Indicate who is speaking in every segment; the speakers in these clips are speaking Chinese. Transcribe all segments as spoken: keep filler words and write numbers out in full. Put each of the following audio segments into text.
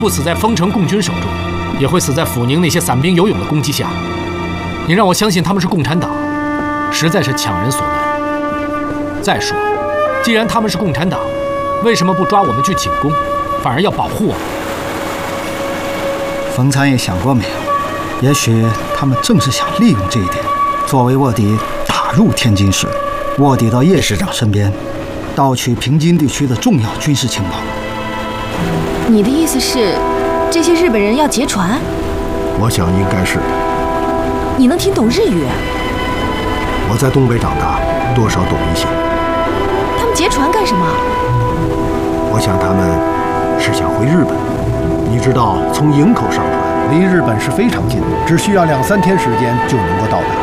Speaker 1: 不死在丰城共军手中，也会死在阜宁那些散兵游勇的攻击下。你让我相信他们是共产党，实在是强人所难。再说，既然他们是共产党，为什么不抓我们去请功，反而要保护我们？
Speaker 2: 冯参议想过没有？也许他们正是想利用这一点，作为卧底打入天津市，卧底到叶师长身边，盗取平津地区的重要军事情报。
Speaker 3: 你的意思是，这些日本人要劫船？
Speaker 4: 我想应该是。
Speaker 3: 你能听懂日语？
Speaker 4: 我在东北长大，多少懂一些。
Speaker 3: 他们劫船干什么？
Speaker 4: 我想他们是想回日本。你知道，从营口上船离日本是非常近的，只需要两三天时间就能够到达。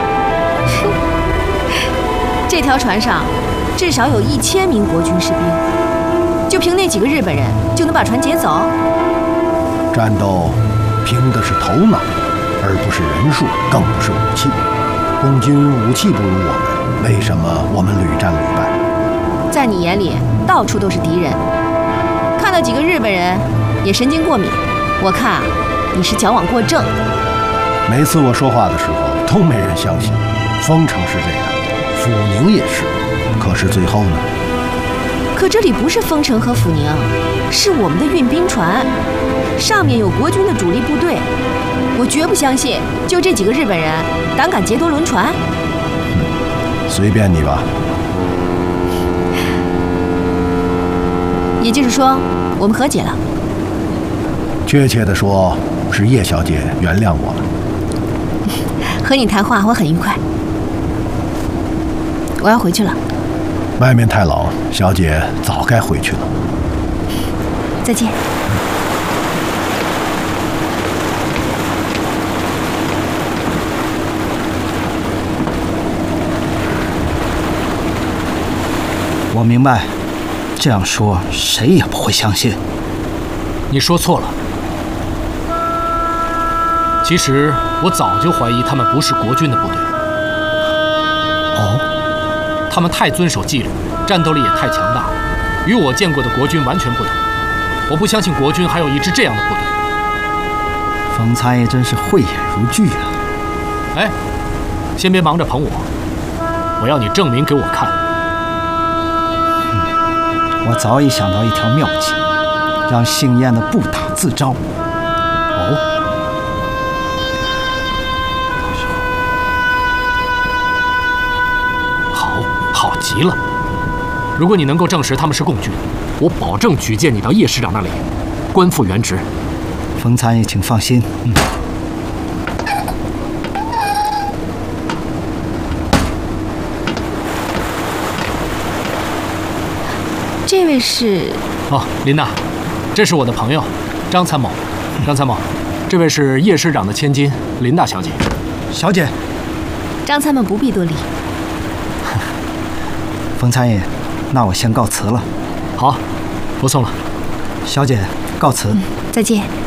Speaker 3: 这条船上至少有一千名国军士兵，就凭那几个日本人就能把船劫走？
Speaker 4: 战斗凭的是头脑，而不是人数，更不是武器。共军武器不如我们，为什么我们屡战屡败？
Speaker 3: 在你眼里，到处都是敌人。看到几个日本人也神经过敏，我看啊，你是矫枉过正。
Speaker 4: 每次我说话的时候都没人相信。丰城是这样，阜宁也是，可是最后呢？
Speaker 3: 可这里不是丰城和阜宁，是我们的运兵船，上面有国军的主力部队。我绝不相信，就这几个日本人胆敢劫夺轮船。
Speaker 4: 嗯，随便你吧。
Speaker 3: 也就是说，我们和解了。
Speaker 4: 确切的说，是叶小姐原谅我了。
Speaker 3: 和你谈话我很愉快。我要回去了。
Speaker 4: 外面太冷，小姐早该回去了。
Speaker 3: 再见。
Speaker 2: 我明白，这样说谁也不会相信。
Speaker 1: 你说错了。其实我早就怀疑他们不是国军的部队。
Speaker 2: 哦，
Speaker 1: 他们太遵守纪律，战斗力也太强大，与我见过的国军完全不同。我不相信国军还有一支这样的部队。
Speaker 2: 冯参议真是慧眼如炬啊！
Speaker 1: 哎，先别忙着捧我，我要你证明给我看。
Speaker 2: 我早已想到一条妙计，让姓燕的不打自招。
Speaker 1: 哦，好，好极了！如果你能够证实他们是共军，我保证举荐你到叶师长那里，官复原职。
Speaker 2: 冯参议，请放心。嗯。
Speaker 3: 这位是？
Speaker 1: 哦，琳娜，这是我的朋友张参谋。张参谋，这位是叶师长的千金琳娜小姐。
Speaker 2: 小姐，
Speaker 3: 张参谋不必多礼。
Speaker 2: 冯参议，那我先告辞了。
Speaker 1: 好，不送了。
Speaker 2: 小姐，告辞。
Speaker 3: 嗯，再见。